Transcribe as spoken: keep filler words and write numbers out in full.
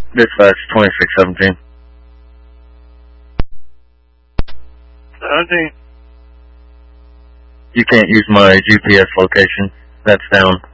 Dispatch twenty-six seventeen. seventeen. You can't use my G P S location. That's down.